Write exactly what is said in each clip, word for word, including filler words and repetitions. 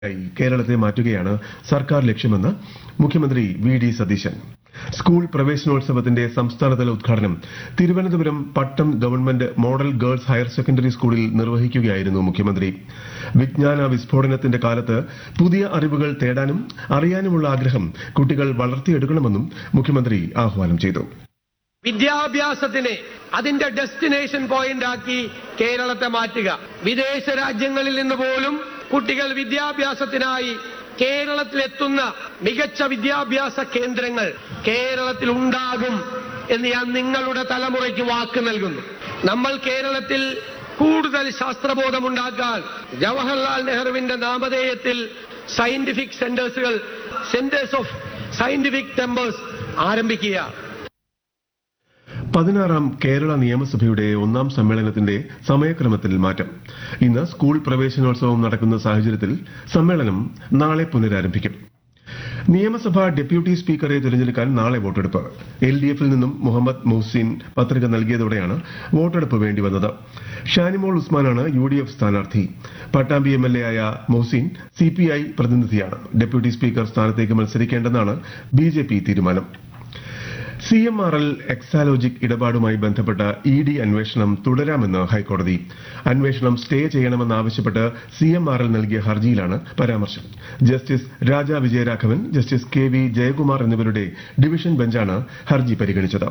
കേരളത്തെ മാറ്റുകയാണ് സർക്കാർ ലക്ഷ്യമെന്ന് മുഖ്യമന്ത്രി വി ഡി സതീശൻ. സ്കൂൾ പ്രവേശനോത്സവത്തിന്റെ സംസ്ഥാനതല ഉദ്ഘാടനം തിരുവനന്തപുരം പട്ടം government model girls higher secondary സ്കൂളിൽ നിർവഹിക്കുകയായിരുന്നു മുഖ്യമന്ത്രി. വിജ്ഞാന വിസ്ഫോടനത്തിന്റെ കാലത്ത് പുതിയ അറിവുകൾ തേടാനും അറിയാനുമുള്ള ആഗ്രഹം കുട്ടികൾ വളർത്തിയെടുക്കണമെന്നും മുഖ്യമന്ത്രി ആഹ്വാനം ചെയ്തു. വിദ്യാഭ്യാസത്തിനെ അതിന്റെ ഡെസ്റ്റിനേഷൻ പോയിന്റ് ആക്കി കേരളത്തെ മാറ്റുക. വിദേശ രാജ്യങ്ങളിൽ നിന്ന് പോലും കുട്ടികൾ വിദ്യാഭ്യാസത്തിനായി കേരളത്തിലെത്തുന്ന മികച്ച വിദ്യാഭ്യാസ കേന്ദ്രങ്ങൾ കേരളത്തിൽ ഉണ്ടാകും എന്ന് ഞാൻ നിങ്ങളുടെ തലമുറയ്ക്ക് വാക്ക് നൽകുന്നു. നമ്മൾ കേരളത്തിൽ കൂടുതൽ ശാസ്ത്രബോധമുണ്ടാക്കാൻ ജവഹർലാൽ നെഹ്റുവിന്റെ നാമധേയത്തിൽ scientific സെന്റേഴ്സുകൾ centres of scientific tempers ആരംഭിക്കുക. പതിനാറാം കേരള നിയമസഭയുടെ ഒന്നാം സമ്മേളനത്തിന്റെ സമയക്രമത്തിൽ മാറ്റം. ഇന്ന് സ്കൂൾ പ്രവേശനോത്സവം നടക്കുന്ന സാഹചര്യത്തിൽ സമ്മേളനം നാളെ പുനരാരംഭിക്കും. നിയമസഭാ ഡെപ്യൂട്ടി സ്പീക്കറെ തിരഞ്ഞെടുക്കാൻ നാളെ വോട്ടെടുപ്പ്. എൽ ഡി എഫിൽ നിന്നും മുഹമ്മദ് മുഹ്സിൻ പത്രിക നൽകിയതോടെയാണ് വോട്ടെടുപ്പ് വേണ്ടിവന്നത്. ഷാനിമോൾ ഉസ്മാനാണ് യു ഡി എഫ് സ്ഥാനാർത്ഥി. പട്ടാമ്പി എം എൽ എ ആയ മുഹ്സിൻ സി പി ഐ പ്രതിനിധിയാണ്. ഡെപ്യൂട്ടി സ്പീക്കർ സ്ഥാനത്തേക്ക് മത്സരിക്കേണ്ടെന്നാണ് ബി ജെ പി തീരുമാനം. C M R L Exalogic ഇടപാടുമായി ബന്ധപ്പെട്ട ഇ ഡി അന്വേഷണം തുടരാമെന്ന് ഹൈക്കോടതി. അന്വേഷണം സ്റ്റേ ചെയ്യണമെന്നാവശ്യപ്പെട്ട് സി എം ആർ എൽ നൽകിയ ഹർജിയിലാണ് പരാമർശം. ജസ്റ്റിസ് രാജ Vijayaraghavan, justice K V Jayakumar എന്നിവരുടെ ഡിവിഷൻ ബെഞ്ചാണ് ഹർജി പരിഗണിച്ചത്.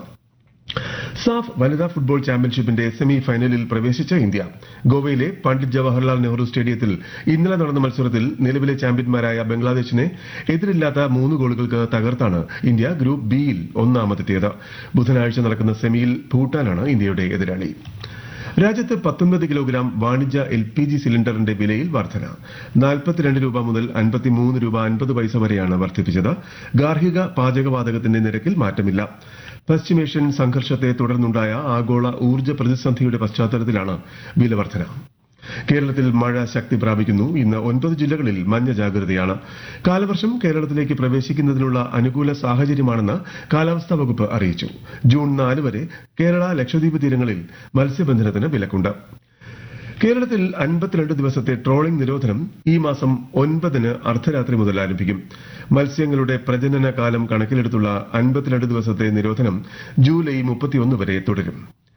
സാഫ് വനിതാ ഫുട്ബോൾ ചാമ്പ്യൻഷിപ്പിന്റെ സെമി ഫൈനലിൽ പ്രവേശിച്ച ഇന്ത്യ ഗോവയിലെ പണ്ഡിറ്റ് ജവഹർലാൽ നെഹ്റു സ്റ്റേഡിയത്തിൽ ഇന്നലെ നടന്ന മത്സരത്തിൽ നിലവിലെ ചാമ്പ്യന്മാരായ ബംഗ്ലാദേശിനെ എതിരില്ലാത്ത മൂന്ന് ഗോളുകൾക്ക് തകർത്താണ് ഇന്ത്യ ഗ്രൂപ്പ് ബിയിൽ ഒന്നാമതെത്തിയത്. ബുധനാഴ്ച നടക്കുന്ന സെമിയിൽ ഭൂട്ടാനാണ് ഇന്ത്യയുടെ എതിരാളി. രാജ്യത്ത് പത്തൊൻപത് കിലോഗ്രാം വാണിജ്യ എൽ പി ജി സിലിണ്ടറിന്റെ വിലയിൽ വർധന. നാൽപ്പത്തിരണ്ട് രൂപ മുതൽ അൻപത്തിമൂന്ന് രൂപ അൻപത് പൈസ വരെയാണ് വർദ്ധിപ്പിച്ചത്. ഗാർഹിക പാചകവാതകത്തിന്റെ നിരക്കിൽ മാറ്റമില്ല. പശ്ചിമേഷ്യൻ സംഘർഷത്തെ തുടർന്നുണ്ടായ ആഗോള ഊർജ്ജ പ്രതിസന്ധിയുടെ പശ്ചാത്തലത്തിലാണ് വില വർധന. കേരളത്തിൽ മഴ ശക്തി പ്രാപിക്കുന്നു. ഇന്ന് ഒൻപത് ജില്ലകളിൽ മഞ്ഞ ജാഗ്രതയാണ്. കാലവർഷം കേരളത്തിലേക്ക് പ്രവേശിക്കുന്നതിനുള്ള അനുകൂല സാഹചര്യമാണെന്ന് കാലാവസ്ഥാ വകുപ്പ് അറിയിച്ചു. ജൂൺ നാല് വരെ കേരള ലക്ഷദ്വീപ് തീരങ്ങളിൽ മത്സ്യബന്ധനത്തിന് വിലക്കുണ്ട്. കേരളത്തിൽ അൻപത്തിരണ്ട് ദിവസത്തെ ട്രോളിംഗ് നിരോധനം ഈ മാസം ഒൻപതിന് അർദ്ധരാത്രി മുതൽ ആരംഭിക്കും. മത്സ്യങ്ങളുടെ പ്രജനന കാലം കണക്കിലെടുത്തുള്ള അൻപത്തിരണ്ട് ദിവസത്തെ നിരോധനം ജൂലൈ മുപ്പത്തിയൊന്ന് വരെ തുടരും.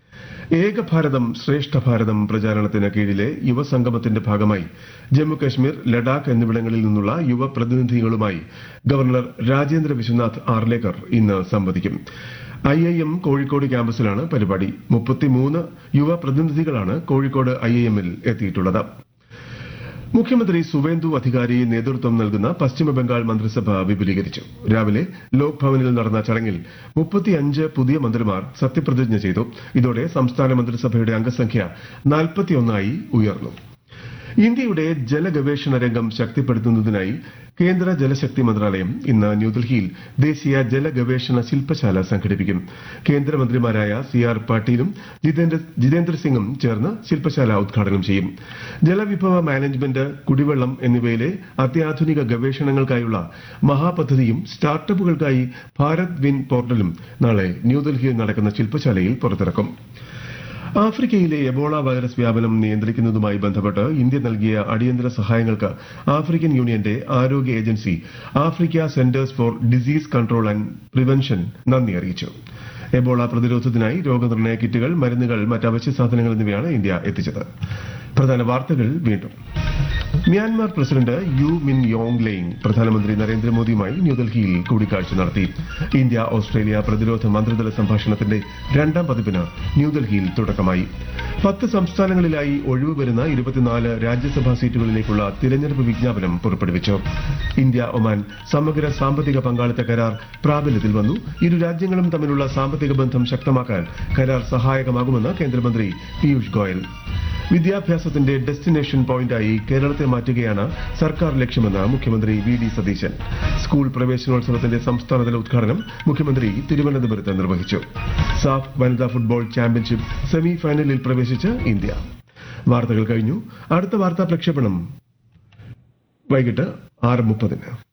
ഏക ഭാരതം ശ്രേഷ്ഠ ഭാരതം പ്രചാരണത്തിന് കീഴിലെ യുവസംഗമത്തിന്റെ ഭാഗമായി ജമ്മുകശ്മീർ, ലഡാക്ക് എന്നിവിടങ്ങളിൽ നിന്നുള്ള യുവ പ്രതിനിധികളുമായി ഗവർണർ രാജേന്ദ്ര വിശ്വനാഥ് ആർലേക്കർ ഇന്ന് സംവദിക്കും. ഐ ഐ എം കോഴിക്കോട് ക്യാമ്പസിലാണ് പരിപാടി. മുപ്പത്തിമൂന്ന് യുവ പ്രതിനിധികളാണ് കോഴിക്കോട് ഐ ഐ എമ്മിൽ എത്തിയിട്ടുള്ളത്. മുഖ്യമന്ത്രി സുവേന്ദു അധികാരി നേതൃത്വം നൽകുന്ന പശ്ചിമബംഗാൾ മന്ത്രിസഭ വിപുലീകരിച്ചു. രാവിലെ ലോക് ഭവനിൽ നടന്ന ചടങ്ങിൽ മുപ്പത്തിയഞ്ച് പുതിയ മന്ത്രിമാർ സത്യപ്രതിജ്ഞ ചെയ്തു. ഇതോടെ സംസ്ഥാന മന്ത്രിസഭയുടെ അംഗസംഖ്യ നാൽപ്പത്തിയൊന്നായി ഉയർന്നു. ഇന്ത്യയുടെ ജലഗവേഷണ രംഗം ശക്തിപ്പെടുത്തുന്നതിനായി കേന്ദ്ര ജലശക്തി മന്ത്രാലയം ഇന്ന് ന്യൂഡൽഹിയിൽ ദേശീയ ജലഗവേഷണ ശില്പശാല സംഘടിപ്പിക്കും. കേന്ദ്രമന്ത്രിമാരായ സി ആർ പാട്ടീലും ജിതേന്ദ്ര സിംഗും ചേർന്ന് ശില്പശാല ഉദ്ഘാടനം ചെയ്യും. ജലവിഭവ മാനേജ്മെന്റ്, കുടിവെള്ളം എന്നിവയിലെ അത്യാധുനിക ഗവേഷണങ്ങൾക്കായുള്ള മഹാപദ്ധതിയും സ്റ്റാർട്ടപ്പുകൾക്കായി ഭാരത് വിൻ പോർട്ടലും നാളെ ന്യൂഡൽഹിയിൽ നടക്കുന്ന ശില്പശാലയിൽ പുറത്തിറക്കും. ആഫ്രിക്കയിലെ എബോള വൈറസ് വ്യാപനം നിയന്ത്രിക്കുന്നതുമായി ബന്ധപ്പെട്ട് ഇന്ത്യ നൽകിയ അടിയന്തര സഹായങ്ങൾക്ക് ആഫ്രിക്കൻ യൂണിയന്റെ ആരോഗ്യ agency Africa centres four disease control and prevention നന്ദി അറിയിച്ചു. എബോള പ്രതിരോധത്തിനായി രോഗനിർണയ കിറ്റുകൾ, മരുന്നുകൾ, മറ്റ് അവശ്യ സാധനങ്ങൾ എന്നിവയാണ് ഇന്ത്യ എത്തിച്ചത്. പ്രധാന വാർത്തകൾ വീണ്ടും. മ്യാൻമാർ പ്രസിഡന്റ് യു മിൻ യോങ് ലെയ്ങ് പ്രധാനമന്ത്രി നരേന്ദ്രമോദിയുമായി ന്യൂഡൽഹിയിൽ കൂടിക്കാഴ്ച നടത്തി. ഇന്ത്യ ഓസ്ട്രേലിയ പ്രതിരോധ മന്ത്രിതല സംഭാഷണത്തിന്റെ രണ്ടാം പതിപ്പിന് ന്യൂഡൽഹിയിൽ തുടക്കമായി. പത്ത് സംസ്ഥാനങ്ങളിലായി ഒഴിവ് വരുന്ന ഇരുപത്തിനാല് രാജ്യസഭാ സീറ്റുകളിലേക്കുള്ള തിരഞ്ഞെടുപ്പ് വിജ്ഞാപനം പുറപ്പെടുവിച്ചു. ഇന്ത്യ ഒമാൻ സമഗ്ര സാമ്പത്തിക പങ്കാളിത്ത കരാർ പ്രാബല്യത്തിൽ വന്നു. ഇരു രാജ്യങ്ങളും തമ്മിലുള്ള സാമ്പത്തിക ബന്ധം ശക്തമാക്കാൻ കരാർ സഹായകമാകുമെന്ന് കേന്ദ്രമന്ത്രി പീയൂഷ് ഗോയൽ. വിദ്യാഭ്യാസത്തിന്റെ ഡെസ്റ്റിനേഷൻ പോയിന്റായി കേരളത്തെ മാറ്റുകയാണ് സർക്കാർ ലക്ഷ്യമെന്ന് മുഖ്യമന്ത്രി വി ഡി സതീശൻ. സ്കൂൾ പ്രവേശനോത്സവത്തിന്റെ സംസ്ഥാനതല ഉദ്ഘാടനം മുഖ്യമന്ത്രി തിരുവനന്തപുരത്ത് നിർവഹിച്ചു. സാഫ് വനിതാ ഫുട്ബോൾ ചാമ്പ്യൻഷിപ്പ് സെമി ഫൈനലിൽ പ്രവേശിച്ച് ഇന്ത്യ. വാർത്തകൾ കഴിഞ്ഞു. അടുത്ത വാർത്താ പ്രക്ഷേപണം വൈകിട്ട് ആറ് മുപ്പതിന്.